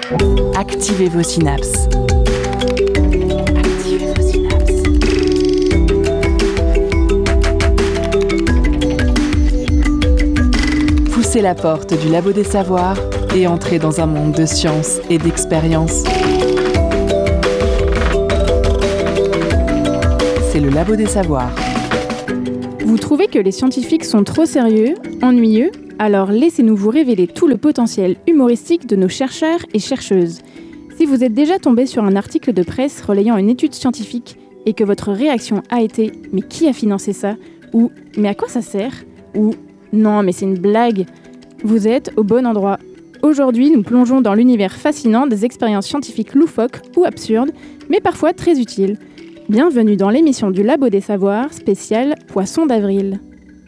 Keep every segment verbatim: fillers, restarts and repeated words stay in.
Activez vos synapses. Activez vos synapses. Poussez la porte du Labo des Savoirs et entrez dans un monde de science et d'expérience. C'est le Labo des Savoirs. Vous trouvez que les scientifiques sont trop sérieux, ennuyeux ? Alors laissez-nous vous révéler tout le potentiel humoristique de nos chercheurs et chercheuses. Si vous êtes déjà tombé sur un article de presse relayant une étude scientifique et que votre réaction a été « mais qui a financé ça ?» ou « mais à quoi ça sert ?» ou « non mais c'est une blague », vous êtes au bon endroit. Aujourd'hui, nous plongeons dans l'univers fascinant des expériences scientifiques loufoques ou absurdes, mais parfois très utiles. Bienvenue dans l'émission du Labo des Savoirs, spéciale Poisson d'avril.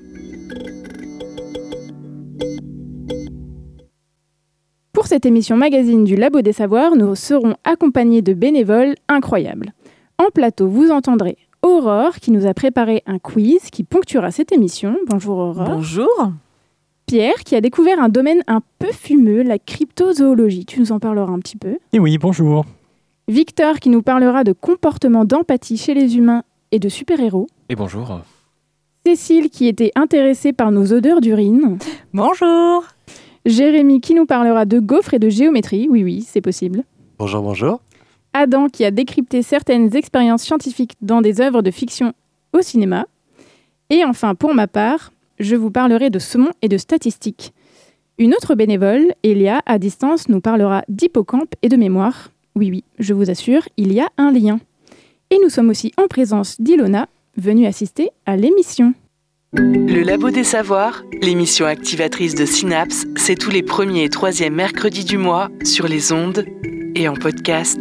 Pour cette émission magazine du Labo des Savoirs, nous serons accompagnés de bénévoles incroyables. En plateau, vous entendrez Aurore qui nous a préparé un quiz qui ponctuera cette émission. Bonjour Aurore. Bonjour. Pierre qui a découvert un domaine un peu fumeux, la cryptozoologie. Tu nous en parleras un petit peu. Et oui, bonjour. Victor qui nous parlera de comportement d'empathie chez les humains et de super-héros. Et bonjour. Cécile qui était intéressée par nos odeurs d'urine. Bonjour. Jérémy qui nous parlera de gaufres et de géométrie. Oui, oui, c'est possible. Bonjour, bonjour. Adam qui a décrypté certaines expériences scientifiques dans des œuvres de fiction au cinéma. Et enfin, pour ma part, je vous parlerai de saumon et de statistiques. Une autre bénévole, Elia, à distance, nous parlera d'hippocampe et de mémoire. Oui, oui, je vous assure, il y a un lien. Et nous sommes aussi en présence d'Ilona, venue assister à l'émission. Le Labo des Savoirs, l'émission activatrice de Synapse, c'est tous les premiers et troisièmes mercredis du mois sur les ondes et en podcast.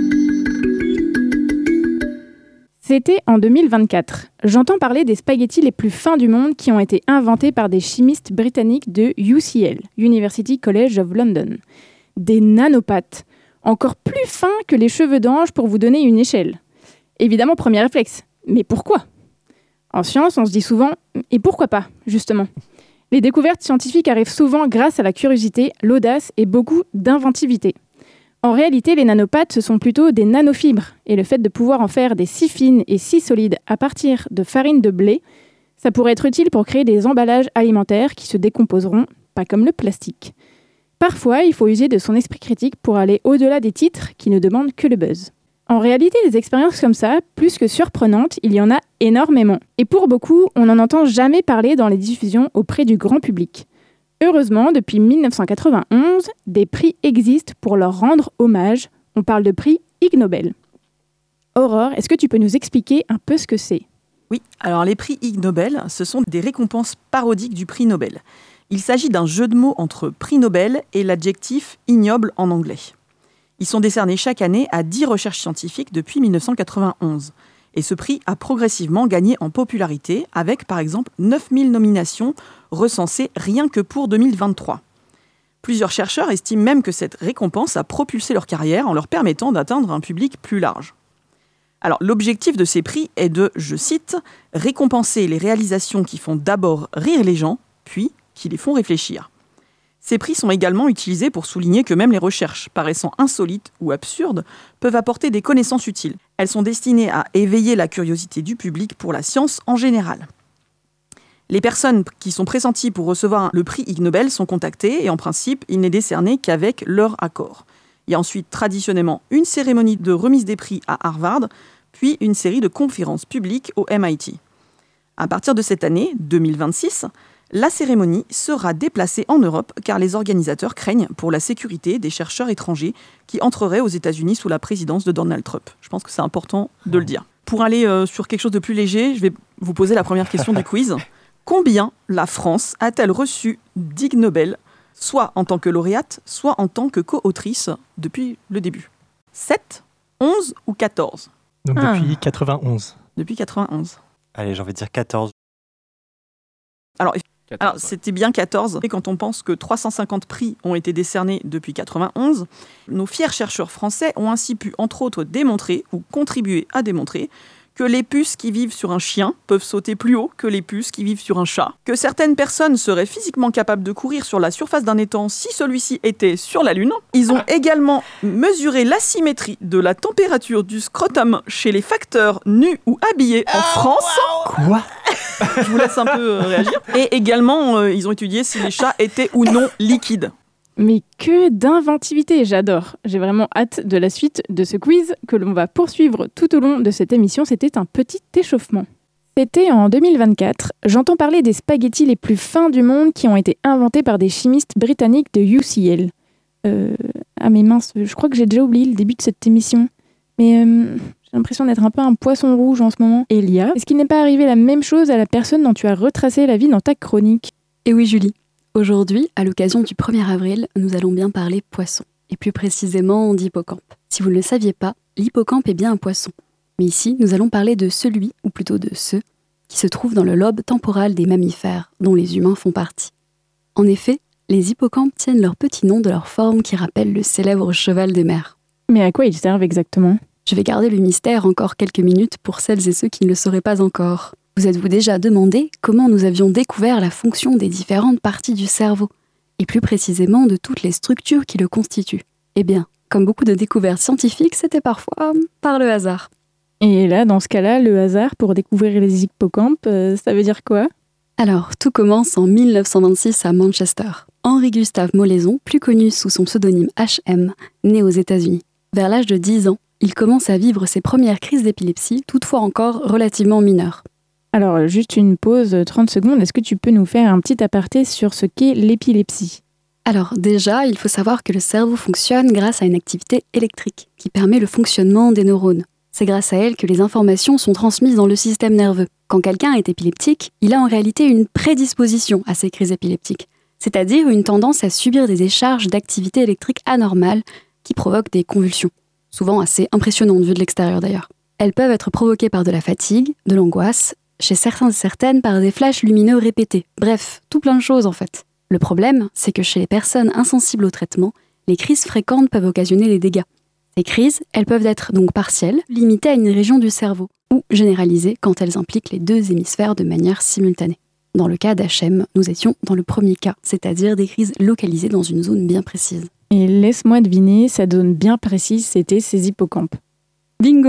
C'était en deux mille vingt-quatre. J'entends parler des spaghettis les plus fins du monde qui ont été inventés par des chimistes britanniques de U C L, University College of London. Des nanopathes, encore plus fins que les cheveux d'ange pour vous donner une échelle. Évidemment, premier réflexe, mais pourquoi ? En science, on se dit souvent « et pourquoi pas ?» justement. Les découvertes scientifiques arrivent souvent grâce à la curiosité, l'audace et beaucoup d'inventivité. En réalité, les nanopathes, ce sont plutôt des nanofibres, et le fait de pouvoir en faire des si fines et si solides à partir de farine de blé, ça pourrait être utile pour créer des emballages alimentaires qui se décomposeront, pas comme le plastique. Parfois, il faut user de son esprit critique pour aller au-delà des titres qui ne demandent que le buzz. En réalité, des expériences comme ça, plus que surprenantes, il y en a énormément. Et pour beaucoup, on n'en entend jamais parler dans les diffusions auprès du grand public. Heureusement, depuis dix-neuf cent quatre-vingt-onze, des prix existent pour leur rendre hommage. On parle de prix Ig Nobel. Aurore, est-ce que tu peux nous expliquer un peu ce que c'est ? Oui, alors les prix Ig Nobel, ce sont des récompenses parodiques du prix Nobel. Il s'agit d'un jeu de mots entre prix Nobel et l'adjectif ignoble en anglais. Ils sont décernés chaque année à dix recherches scientifiques depuis dix-neuf cent quatre-vingt-onze. Et ce prix a progressivement gagné en popularité avec, par exemple, neuf mille nominations recensées rien que pour deux mille vingt-trois. Plusieurs chercheurs estiment même que cette récompense a propulsé leur carrière en leur permettant d'atteindre un public plus large. Alors, l'objectif de ces prix est de, je cite, « récompenser les réalisations qui font d'abord rire les gens, puis qui les font réfléchir ». Ces prix sont également utilisés pour souligner que même les recherches, paraissant insolites ou absurdes, peuvent apporter des connaissances utiles. Elles sont destinées à éveiller la curiosité du public pour la science en général. Les personnes qui sont pressenties pour recevoir le prix Ig Nobel sont contactées et en principe, il n'est décerné qu'avec leur accord. Il y a ensuite traditionnellement une cérémonie de remise des prix à Harvard, puis une série de conférences publiques au M I T. À partir de cette année, deux mille vingt-six, la cérémonie sera déplacée en Europe car les organisateurs craignent pour la sécurité des chercheurs étrangers qui entreraient aux États-Unis sous la présidence de Donald Trump. Je pense que c'est important de le dire. Pour aller euh, sur quelque chose de plus léger, je vais vous poser la première question du quiz. Combien la France a-t-elle reçu d'Ig Nobel, soit en tant que lauréate, soit en tant que co-autrice depuis le début ? sept, onze ou quatorze ? Donc Ah. depuis quatre-vingt-onze. Depuis quatre-vingt-onze. Allez, j'ai envie de dire quatorze. Alors, quatorze, Alors, ouais. c'était bien quatorze. Et quand on pense que trois cent cinquante prix ont été décernés depuis quatre-vingt-onze, nos fiers chercheurs français ont ainsi pu, entre autres, démontrer ou contribuer à démontrer que les puces qui vivent sur un chien peuvent sauter plus haut que les puces qui vivent sur un chat, que certaines personnes seraient physiquement capables de courir sur la surface d'un étang si celui-ci était sur la Lune. Ils ont également mesuré l'asymétrie de la température du scrotum chez les facteurs nus ou habillés en France. Quoi ? Je vous laisse un peu euh, réagir. Et également, euh, ils ont étudié si les chats étaient ou non liquides. Mais que d'inventivité, j'adore. J'ai vraiment hâte de la suite de ce quiz que l'on va poursuivre tout au long de cette émission. C'était un petit échauffement. C'était en deux mille vingt-quatre. J'entends parler des spaghettis les plus fins du monde qui ont été inventés par des chimistes britanniques de U C L. Euh... Ah mais mince, je crois que j'ai déjà oublié le début de cette émission. Mais euh, j'ai l'impression d'être un peu un poisson rouge en ce moment. Elia, est-ce qu'il n'est pas arrivé la même chose à la personne dont tu as retracé la vie dans ta chronique ? Et oui Julie. Aujourd'hui, à l'occasion du premier avril, nous allons bien parler poisson, et plus précisément d'hippocampe. Si vous ne le saviez pas, l'hippocampe est bien un poisson. Mais ici, nous allons parler de celui, ou plutôt de ceux, qui se trouvent dans le lobe temporal des mammifères, dont les humains font partie. En effet, les hippocampes tiennent leur petit nom de leur forme qui rappelle le célèbre cheval des mers. Mais à quoi ils servent exactement ? Je vais garder le mystère encore quelques minutes pour celles et ceux qui ne le sauraient pas encore. Vous êtes-vous déjà demandé comment nous avions découvert la fonction des différentes parties du cerveau, et plus précisément de toutes les structures qui le constituent ? Eh bien, comme beaucoup de découvertes scientifiques, c'était parfois par le hasard. Et là, dans ce cas-là, le hasard pour découvrir les hippocampes, euh, ça veut dire quoi ? Alors, tout commence en mille neuf cent vingt-six à Manchester. Henry Gustave Molaison, plus connu sous son pseudonyme H M, né aux États-Unis. Vers l'âge de dix ans, il commence à vivre ses premières crises d'épilepsie, toutefois encore relativement mineures. Alors, juste une pause, trente secondes. Est-ce que tu peux nous faire un petit aparté sur ce qu'est l'épilepsie ? Alors déjà, il faut savoir que le cerveau fonctionne grâce à une activité électrique qui permet le fonctionnement des neurones. C'est grâce à elle que les informations sont transmises dans le système nerveux. Quand quelqu'un est épileptique, il a en réalité une prédisposition à ces crises épileptiques, c'est-à-dire une tendance à subir des décharges d'activité électrique anormales qui provoquent des convulsions, souvent assez impressionnantes vues de l'extérieur d'ailleurs. Elles peuvent être provoquées par de la fatigue, de l'angoisse, chez certains et certaines par des flashs lumineux répétés. Bref, tout plein de choses en fait. Le problème, c'est que chez les personnes insensibles au traitement, les crises fréquentes peuvent occasionner des dégâts. Ces crises, elles peuvent être donc partielles, limitées à une région du cerveau, ou généralisées quand elles impliquent les deux hémisphères de manière simultanée. Dans le cas d'H M, nous étions dans le premier cas, c'est-à-dire des crises localisées dans une zone bien précise. Et laisse-moi deviner, cette zone bien précise, c'était ces hippocampes. Bingo !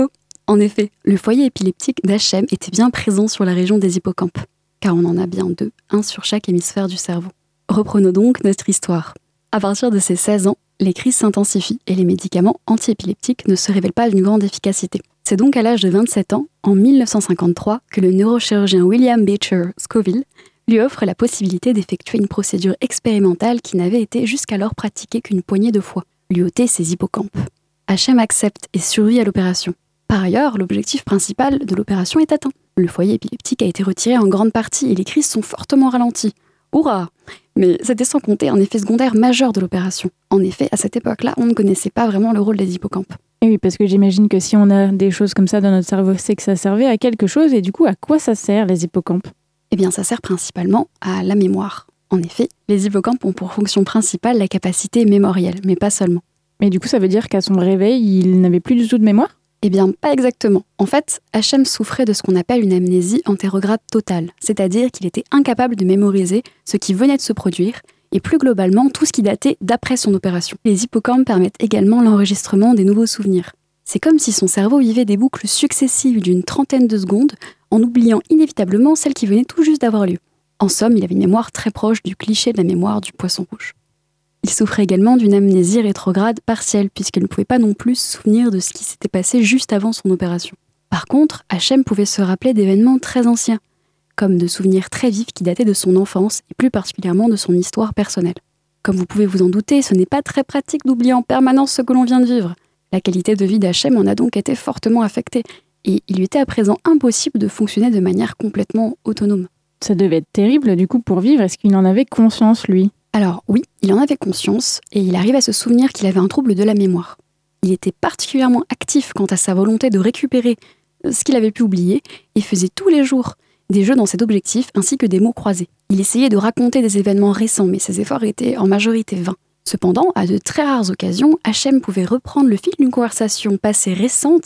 En effet, le foyer épileptique d'H M était bien présent sur la région des hippocampes, car on en a bien deux, un sur chaque hémisphère du cerveau. Reprenons donc notre histoire. À partir de ses seize ans, les crises s'intensifient et les médicaments antiépileptiques ne se révèlent pas d'une grande efficacité. C'est donc à l'âge de vingt-sept ans, en mille neuf cent cinquante-trois, que le neurochirurgien William Beecher Scoville lui offre la possibilité d'effectuer une procédure expérimentale qui n'avait été jusqu'alors pratiquée qu'une poignée de fois, lui ôter ses hippocampes. H M accepte et survit à l'opération. Par ailleurs, l'objectif principal de l'opération est atteint. Le foyer épileptique a été retiré en grande partie et les crises sont fortement ralenties. Hurrah ! Mais c'était sans compter un effet secondaire majeur de l'opération. En effet, à cette époque-là, on ne connaissait pas vraiment le rôle des hippocampes. Et oui, parce que j'imagine que si on a des choses comme ça dans notre cerveau, c'est que ça servait à quelque chose. Et du coup, à quoi ça sert, les hippocampes ? Eh bien, ça sert principalement à la mémoire. En effet, les hippocampes ont pour fonction principale la capacité mémorielle, mais pas seulement. Mais du coup, ça veut dire qu'à son réveil, il n'avait plus du tout de mémoire ? Eh bien, pas exactement. En fait, H M souffrait de ce qu'on appelle une amnésie antérograde totale, c'est-à-dire qu'il était incapable de mémoriser ce qui venait de se produire, et plus globalement, tout ce qui datait d'après son opération. Les hippocampes permettent également l'enregistrement des nouveaux souvenirs. C'est comme si son cerveau vivait des boucles successives d'une trentaine de secondes, en oubliant inévitablement celles qui venaient tout juste d'avoir lieu. En somme, il avait une mémoire très proche du cliché de la mémoire du poisson rouge. Il souffrait également d'une amnésie rétrograde partielle, puisqu'il ne pouvait pas non plus se souvenir de ce qui s'était passé juste avant son opération. Par contre, H M pouvait se rappeler d'événements très anciens, comme de souvenirs très vifs qui dataient de son enfance, et plus particulièrement de son histoire personnelle. Comme vous pouvez vous en douter, ce n'est pas très pratique d'oublier en permanence ce que l'on vient de vivre. La qualité de vie d'H M en a donc été fortement affectée, et il lui était à présent impossible de fonctionner de manière complètement autonome. Ça devait être terrible du coup pour vivre, est-ce qu'il en avait conscience lui ? Alors oui, il en avait conscience et il arrive à se souvenir qu'il avait un trouble de la mémoire. Il était particulièrement actif quant à sa volonté de récupérer ce qu'il avait pu oublier et faisait tous les jours des jeux dans cet objectif ainsi que des mots croisés. Il essayait de raconter des événements récents mais ses efforts étaient en majorité vains. Cependant, à de très rares occasions, H M pouvait reprendre le fil d'une conversation passée récente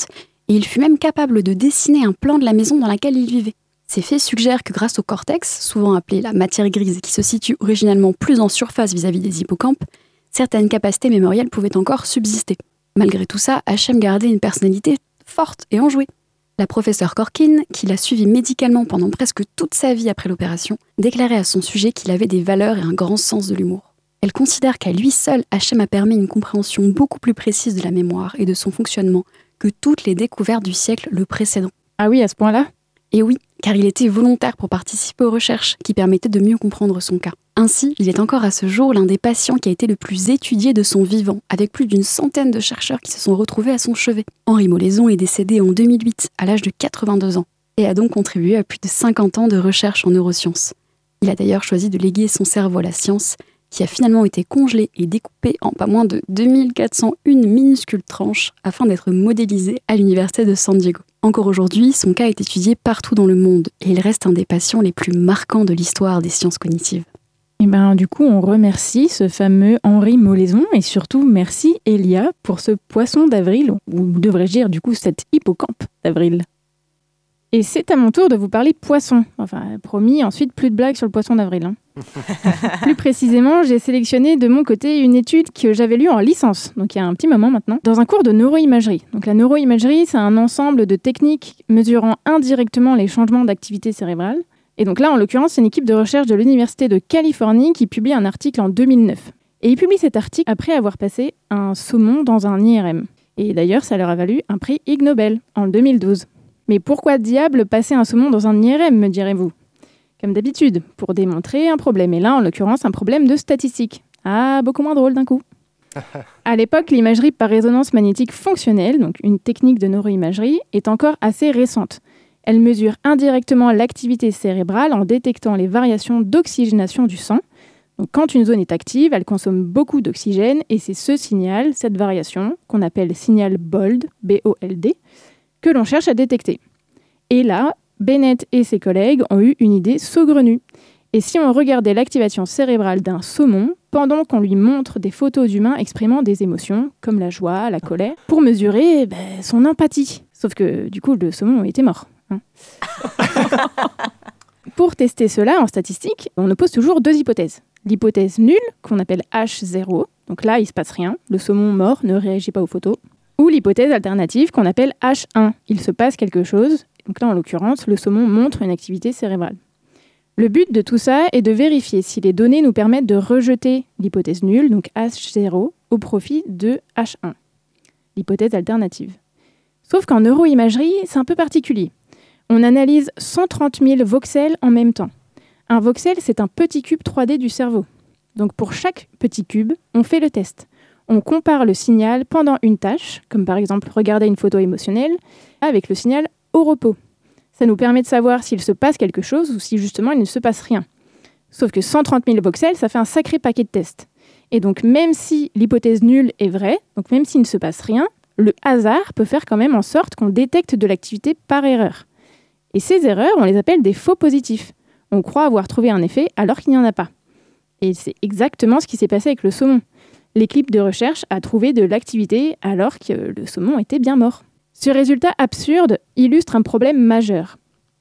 et il fut même capable de dessiner un plan de la maison dans laquelle il vivait. Ces faits suggèrent que grâce au cortex, souvent appelé la matière grise, qui se situe originalement plus en surface vis-à-vis des hippocampes, certaines capacités mémorielles pouvaient encore subsister. Malgré tout ça, Hachem gardait une personnalité forte et enjouée. La professeure Corkin, qui l'a suivi médicalement pendant presque toute sa vie après l'opération, déclarait à son sujet qu'il avait des valeurs et un grand sens de l'humour. Elle considère qu'à lui seul, Hachem a permis une compréhension beaucoup plus précise de la mémoire et de son fonctionnement que toutes les découvertes du siècle le précédent. Ah oui, à ce point-là ? Et oui, car il était volontaire pour participer aux recherches qui permettaient de mieux comprendre son cas. Ainsi, il est encore à ce jour l'un des patients qui a été le plus étudié de son vivant, avec plus d'une centaine de chercheurs qui se sont retrouvés à son chevet. Henri Molaison est décédé en deux mille huit, à l'âge de quatre-vingt-deux ans, et a donc contribué à plus de cinquante ans de recherche en neurosciences. Il a d'ailleurs choisi de léguer son cerveau à la science, qui a finalement été congelé et découpé en pas moins de deux mille quatre cent un minuscules tranches afin d'être modélisé à l'université de San Diego. Encore aujourd'hui, son cas est étudié partout dans le monde et il reste un des patients les plus marquants de l'histoire des sciences cognitives. Et ben, du coup, on remercie ce fameux Henri Molaison et surtout merci Elia pour ce poisson d'avril, ou devrais-je dire du coup cet hippocampe d'avril. Et c'est à mon tour de vous parler poisson. Enfin, promis, ensuite plus de blagues sur le poisson d'avril. Hein. Plus précisément, j'ai sélectionné de mon côté une étude que j'avais lue en licence, donc il y a un petit moment maintenant, dans un cours de neuroimagerie. Donc la neuroimagerie, c'est un ensemble de techniques mesurant indirectement les changements d'activité cérébrale. Et donc là, en l'occurrence, c'est une équipe de recherche de l'Université de Californie qui publie un article en deux mille neuf. Et ils publient cet article après avoir passé un saumon dans un I R M. Et d'ailleurs, ça leur a valu un prix Ig Nobel en deux mille douze. Mais pourquoi diable passer un saumon dans un I R M, me direz-vous ? Comme d'habitude, pour démontrer un problème. Et là, en l'occurrence, un problème de statistique. Ah, beaucoup moins drôle d'un coup. À l'époque, l'imagerie par résonance magnétique fonctionnelle, donc une technique de neuroimagerie, est encore assez récente. Elle mesure indirectement l'activité cérébrale en détectant les variations d'oxygénation du sang. Donc, quand une zone est active, elle consomme beaucoup d'oxygène et c'est ce signal, cette variation, qu'on appelle signal BOLD, B O L D, que l'on cherche à détecter. Et là, Bennett et ses collègues ont eu une idée saugrenue. Et si on regardait l'activation cérébrale d'un saumon pendant qu'on lui montre des photos d'humains exprimant des émotions, comme la joie, la colère, pour mesurer ben, son empathie. Sauf que, du coup, le saumon était mort. Hein. Pour tester cela en statistique, on oppose toujours deux hypothèses. L'hypothèse nulle, qu'on appelle H zéro, donc là, il ne se passe rien, le saumon mort ne réagit pas aux photos. Ou l'hypothèse alternative, qu'on appelle H un, il se passe quelque chose. Donc là, en l'occurrence, le saumon montre une activité cérébrale. Le but de tout ça est de vérifier si les données nous permettent de rejeter l'hypothèse nulle, donc H zéro, au profit de H un, l'hypothèse alternative. Sauf qu'en neuroimagerie, c'est un peu particulier. On analyse cent trente mille voxels en même temps. Un voxel, c'est un petit cube trois D du cerveau. Donc pour chaque petit cube, on fait le test. On compare le signal pendant une tâche, comme par exemple regarder une photo émotionnelle, avec le signal au repos. Ça nous permet de savoir s'il se passe quelque chose ou si justement il ne se passe rien. Sauf que cent trente mille voxels, ça fait un sacré paquet de tests. Et donc même si l'hypothèse nulle est vraie, donc même s'il ne se passe rien, le hasard peut faire quand même en sorte qu'on détecte de l'activité par erreur. Et ces erreurs, on les appelle des faux positifs. On croit avoir trouvé un effet alors qu'il n'y en a pas. Et c'est exactement ce qui s'est passé avec le saumon. L'équipe de recherche a trouvé de l'activité alors que le saumon était bien mort. Ce résultat absurde illustre un problème majeur.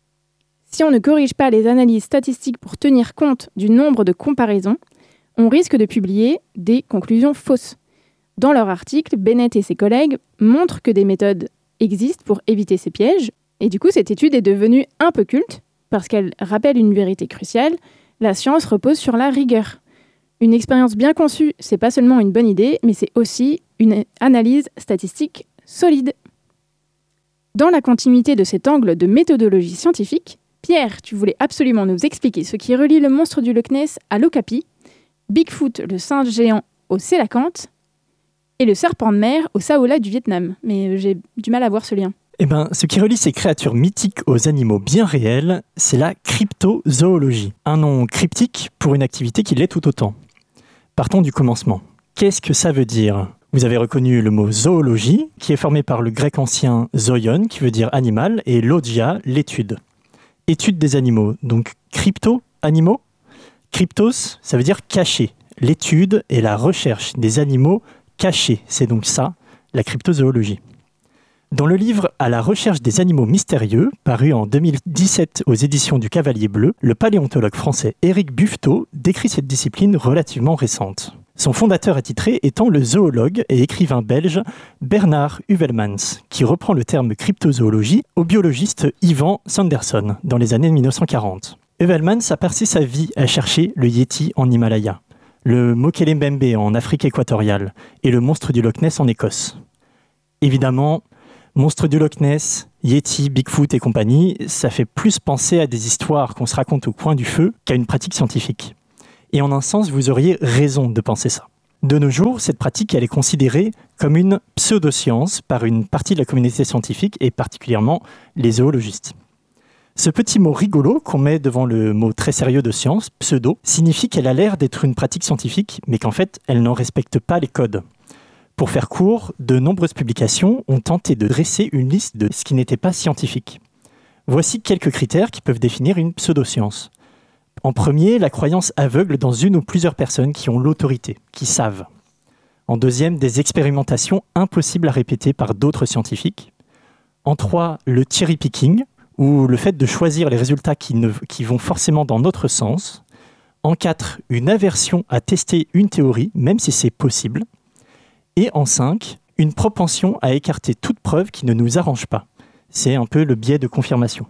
Si on ne corrige pas les analyses statistiques pour tenir compte du nombre de comparaisons, on risque de publier des conclusions fausses. Dans leur article, Bennett et ses collègues montrent que des méthodes existent pour éviter ces pièges, et du coup cette étude est devenue un peu culte, parce qu'elle rappelle une vérité cruciale, la science repose sur la rigueur. Une expérience bien conçue, c'est pas seulement une bonne idée, mais c'est aussi une analyse statistique solide. Dans la continuité de cet angle de méthodologie scientifique, Pierre, tu voulais absolument nous expliquer ce qui relie le monstre du Loch Ness à l'Okapi, Bigfoot, le singe géant, au sélacanthe, et le serpent de mer au Saola du Vietnam. Mais j'ai du mal à voir ce lien. Eh ben, ce qui relie ces créatures mythiques aux animaux bien réels, c'est la cryptozoologie. Un nom cryptique pour une activité qui l'est tout autant. Partons du commencement. Qu'est-ce que ça veut dire ? Vous avez reconnu le mot zoologie, qui est formé par le grec ancien zoion, qui veut dire animal, et logia, l'étude. Étude des animaux, donc crypto, animaux. Cryptos, ça veut dire caché. L'étude et la recherche des animaux cachés, c'est donc ça, la cryptozoologie. Dans le livre « À la recherche des animaux mystérieux », paru en deux mille dix-sept aux éditions du Cavalier Bleu, le paléontologue français Éric Buffetot décrit cette discipline relativement récente. Son fondateur attitré étant le zoologue et écrivain belge Bernard Heuvelmans, qui reprend le terme cryptozoologie au biologiste Ivan Sanderson dans les années mille neuf cent quarante. Heuvelmans a passé sa vie à chercher le Yéti en Himalaya, le Mokele Mbembe en Afrique équatoriale et le monstre du Loch Ness en Écosse. Évidemment, monstre du Loch Ness, Yéti, Bigfoot et compagnie, ça fait plus penser à des histoires qu'on se raconte au coin du feu qu'à une pratique scientifique. Et en un sens, vous auriez raison de penser ça. De nos jours, cette pratique elle est considérée comme une pseudoscience par une partie de la communauté scientifique et particulièrement les zoologistes. Ce petit mot rigolo qu'on met devant le mot très sérieux de science, pseudo, signifie qu'elle a l'air d'être une pratique scientifique, mais qu'en fait, elle n'en respecte pas les codes. Pour faire court, de nombreuses publications ont tenté de dresser une liste de ce qui n'était pas scientifique. Voici quelques critères qui peuvent définir une pseudoscience. En premier, la croyance aveugle dans une ou plusieurs personnes qui ont l'autorité, qui savent. En deuxième, des expérimentations impossibles à répéter par d'autres scientifiques. En trois, le cherry picking, ou le fait de choisir les résultats qui, ne, qui vont forcément dans notre sens. En quatre, une aversion à tester une théorie, même si c'est possible. Et en cinq, une propension à écarter toute preuve qui ne nous arrange pas. C'est un peu le biais de confirmation.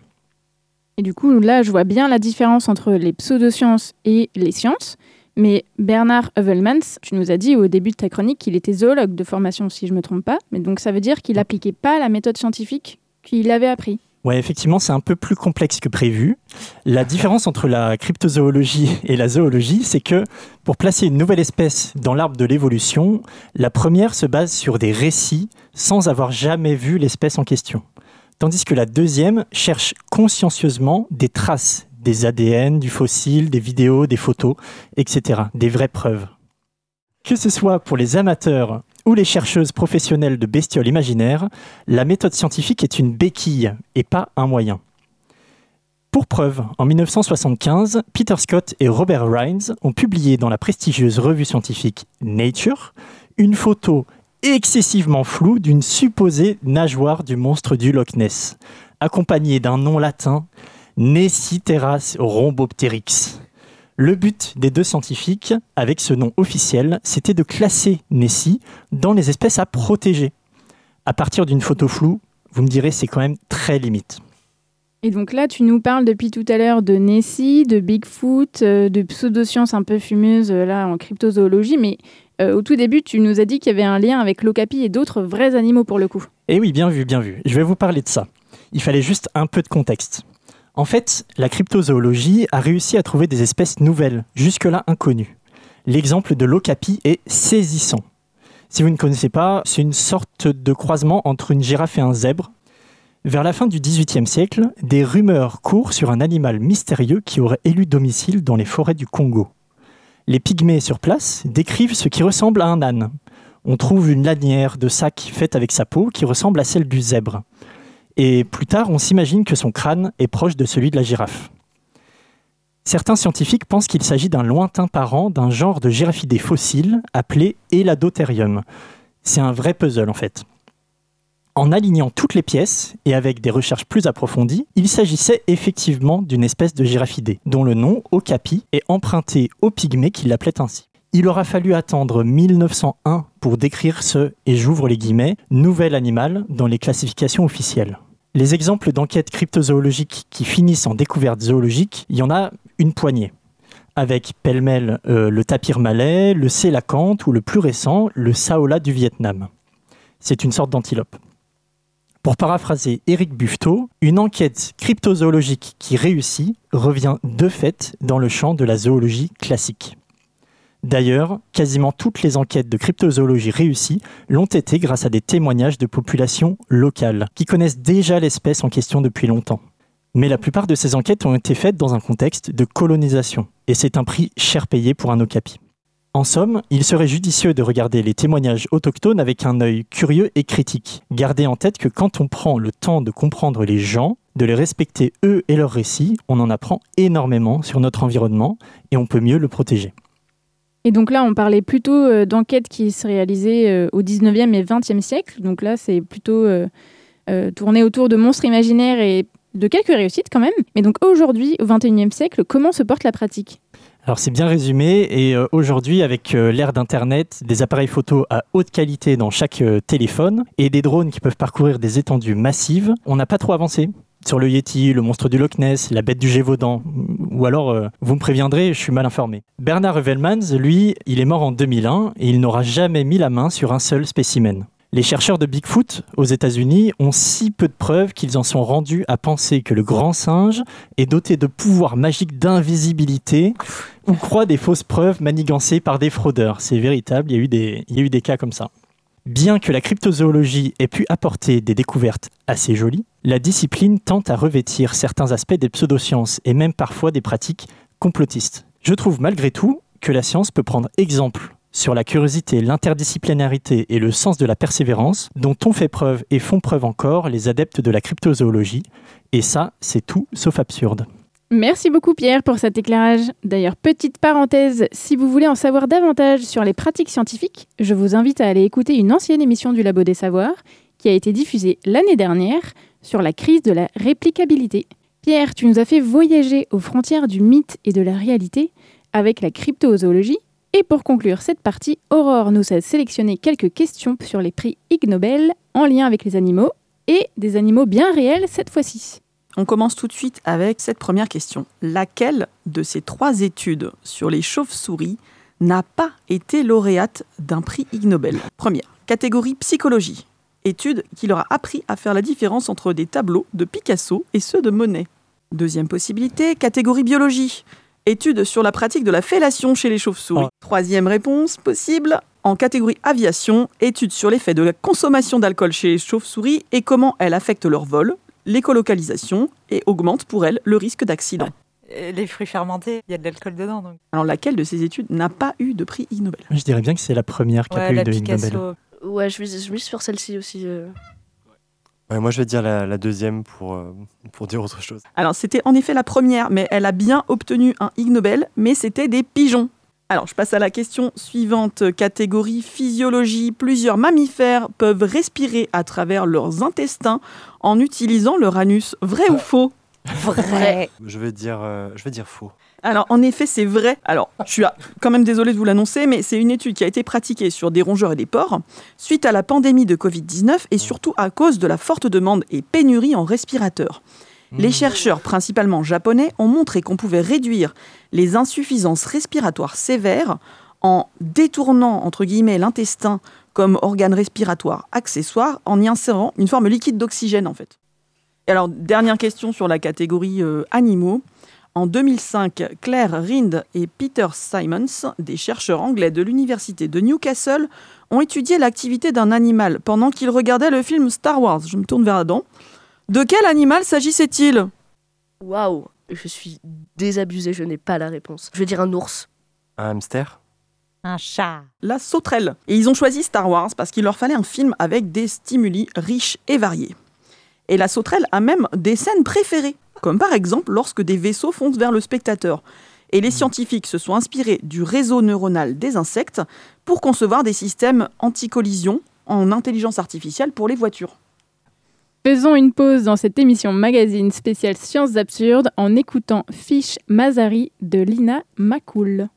Et du coup, là, je vois bien la différence entre les pseudosciences et les sciences. Mais Bernard Heuvelmans, tu nous as dit au début de ta chronique qu'il était zoologue de formation, si je ne me trompe pas. Mais donc, ça veut dire qu'il n'appliquait pas la méthode scientifique qu'il avait appris. Oui, effectivement, c'est un peu plus complexe que prévu. La différence entre la cryptozoologie et la zoologie, c'est que pour placer une nouvelle espèce dans l'arbre de l'évolution, la première se base sur des récits sans avoir jamais vu l'espèce en question. Tandis que la deuxième cherche consciencieusement des traces, des A D N, du fossile, des vidéos, des photos, et cetera, des vraies preuves. Que ce soit pour les amateurs ou les chercheuses professionnelles de bestioles imaginaires, la méthode scientifique est une béquille et pas un moyen. Pour preuve, en dix-neuf cent soixante-quinze, Peter Scott et Robert Rines ont publié dans la prestigieuse revue scientifique Nature une photo excessivement floue d'une supposée nageoire du monstre du Loch Ness, accompagnée d'un nom latin Nessiteras rhombopteryx. Le but des deux scientifiques, avec ce nom officiel, c'était de classer Nessie dans les espèces à protéger. À partir d'une photo floue, vous me direz, c'est quand même très limite. Et donc là, tu nous parles depuis tout à l'heure de Nessie, de Bigfoot, euh, de pseudosciences un peu fumeuses euh, là en cryptozoologie, mais euh, au tout début, tu nous as dit qu'il y avait un lien avec l'okapi et d'autres vrais animaux pour le coup. Eh oui, bien vu, bien vu. Je vais vous parler de ça. Il fallait juste un peu de contexte. En fait, la cryptozoologie a réussi à trouver des espèces nouvelles, jusque-là inconnues. L'exemple de l'okapi est saisissant. Si vous ne connaissez pas, c'est une sorte de croisement entre une girafe et un zèbre. Vers la fin du dix-huitième siècle, des rumeurs courent sur un animal mystérieux qui aurait élu domicile dans les forêts du Congo. Les pygmées sur place décrivent ce qui ressemble à un âne. On trouve une lanière de sac faite avec sa peau qui ressemble à celle du zèbre. Et plus tard, on s'imagine que son crâne est proche de celui de la girafe. Certains scientifiques pensent qu'il s'agit d'un lointain parent d'un genre de girafidés fossile appelé Eladotherium. C'est un vrai puzzle en fait. En alignant toutes les pièces et avec des recherches plus approfondies, il s'agissait effectivement d'une espèce de girafidé, dont le nom, okapi, est emprunté aux pygmées qui l'appelaient ainsi. Il aura fallu attendre mille neuf cent un pour décrire ce, et j'ouvre les guillemets, nouvel animal dans les classifications officielles. Les exemples d'enquêtes cryptozoologiques qui finissent en découvertes zoologiques, il y en a une poignée. Avec pêle-mêle euh, le tapir malais, le sélacanthe ou le plus récent, le saola du Vietnam. C'est une sorte d'antilope. Pour paraphraser Éric Buffetot, une enquête cryptozoologique qui réussit revient de fait dans le champ de la zoologie classique. D'ailleurs, quasiment toutes les enquêtes de cryptozoologie réussies l'ont été grâce à des témoignages de populations locales, qui connaissent déjà l'espèce en question depuis longtemps. Mais la plupart de ces enquêtes ont été faites dans un contexte de colonisation, et c'est un prix cher payé pour un okapi. En somme, il serait judicieux de regarder les témoignages autochtones avec un œil curieux et critique. Gardez en tête que quand on prend le temps de comprendre les gens, de les respecter eux et leurs récits, on en apprend énormément sur notre environnement, et on peut mieux le protéger. Et donc là, on parlait plutôt euh, d'enquêtes qui se réalisaient euh, au dix-neuvième et vingtième siècle. Donc là, c'est plutôt euh, euh, tourné autour de monstres imaginaires et de quelques réussites quand même. Mais donc aujourd'hui, au vingt et unième siècle, comment se porte la pratique ? Alors c'est bien résumé et euh, aujourd'hui avec euh, l'ère d'Internet, des appareils photo à haute qualité dans chaque euh, téléphone et des drones qui peuvent parcourir des étendues massives, on n'a pas trop avancé. Sur le Yeti, le monstre du Loch Ness, la bête du Gévaudan, ou alors, euh, vous me préviendrez, je suis mal informé. Bernard Heuvelmans, lui, il est mort en deux mille un et il n'aura jamais mis la main sur un seul spécimen. Les chercheurs de Bigfoot aux États-Unis ont si peu de preuves qu'ils en sont rendus à penser que le grand singe est doté de pouvoirs magiques d'invisibilité ou croient des fausses preuves manigancées par des fraudeurs. C'est véritable, il y a eu des, il y a eu des cas comme ça. Bien que la cryptozoologie ait pu apporter des découvertes assez jolies, la discipline tente à revêtir certains aspects des pseudosciences et même parfois des pratiques complotistes. Je trouve malgré tout que la science peut prendre exemple sur la curiosité, l'interdisciplinarité et le sens de la persévérance dont ont fait preuve et font preuve encore les adeptes de la cryptozoologie. Et ça, c'est tout sauf absurde. Merci beaucoup Pierre pour cet éclairage. D'ailleurs, petite parenthèse, si vous voulez en savoir davantage sur les pratiques scientifiques, je vous invite à aller écouter une ancienne émission du Labo des Savoirs qui a été diffusée l'année dernière sur la crise de la réplicabilité. Pierre, tu nous as fait voyager aux frontières du mythe et de la réalité avec la cryptozoologie. Et pour conclure cette partie, Aurore nous a sélectionné quelques questions sur les prix Ig Nobel en lien avec les animaux et des animaux bien réels cette fois-ci. On commence tout de suite avec cette première question. Laquelle de ces trois études sur les chauves-souris n'a pas été lauréate d'un prix Ig Nobel ? Première, catégorie psychologie. Étude qui leur a appris à faire la différence entre des tableaux de Picasso et ceux de Monet. Deuxième possibilité, catégorie biologie. Étude sur la pratique de la fellation chez les chauves-souris. Oh. Troisième réponse possible, en catégorie aviation, étude sur l'effet de la consommation d'alcool chez les chauves-souris et comment elle affecte leur vol, l'écolocalisation et augmente pour elles le risque d'accident. Les fruits fermentés, il y a de l'alcool dedans. Donc. Alors laquelle de ces études n'a pas eu de prix Ig Nobel ? Je dirais bien que c'est la première qui a ouais, pas eu la de Picasso. Ig Nobel. Ouais, je mise, je mise sur celle-ci aussi. Euh... Ouais, moi, je vais dire la, la deuxième pour, euh, pour dire autre chose. Alors, c'était en effet la première, mais elle a bien obtenu un Ig Nobel, mais c'était des pigeons. Alors, je passe à la question suivante. Catégorie physiologie. Plusieurs mammifères peuvent respirer à travers leurs intestins en utilisant leur anus. Vrai ou faux ? Vrai. Je vais dire, euh, je vais dire faux. Alors, en effet, c'est vrai. Alors, je suis quand même désolée de vous l'annoncer, mais c'est une étude qui a été pratiquée sur des rongeurs et des porcs suite à la pandémie de covid dix-neuf et surtout à cause de la forte demande et pénurie en respirateurs. Mmh. Les chercheurs, principalement japonais, ont montré qu'on pouvait réduire les insuffisances respiratoires sévères en détournant, entre guillemets, l'intestin comme organe respiratoire accessoire en y insérant une forme liquide d'oxygène, en fait. Et alors, dernière question sur la catégorie euh, animaux. En deux mille cinq, Claire Rind et Peter Simons, des chercheurs anglais de l'université de Newcastle, ont étudié l'activité d'un animal pendant qu'ils regardaient le film Star Wars. Je me tourne vers Adam. De quel animal s'agissait-il ? Waouh, je suis désabusée, je n'ai pas la réponse. Je vais dire un ours. Un hamster ? Un chat. La sauterelle. Et ils ont choisi Star Wars parce qu'il leur fallait un film avec des stimuli riches et variés. Et la sauterelle a même des scènes préférées, comme par exemple lorsque des vaisseaux foncent vers le spectateur. Et les scientifiques se sont inspirés du réseau neuronal des insectes pour concevoir des systèmes anti-collision en intelligence artificielle pour les voitures. Faisons une pause dans cette émission magazine spéciale Sciences absurdes en écoutant Fish Mazari de Lina Macoul.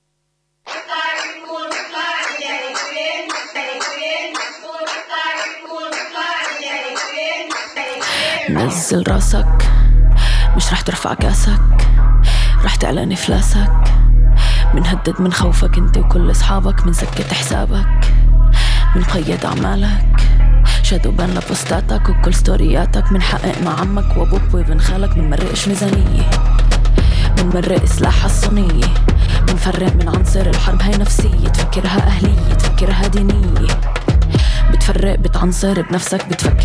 نزل راسك مش رح ترفع كاسك رح تعلن إفلاسك منهدد من خوفك انت وكل أصحابك منسكت حسابك منقيد أعمالك شادو بان لبوستاتك وكل ستورياتك منحقق مع عمك وابوك وابن خالك منمرقش ميزانية منمرق سلاح الصينية منفرق من عنصر الحرب هاي نفسية تفكرها أهلية تفكرها دينية بتفرق بتعنصر بنفسك بتفكر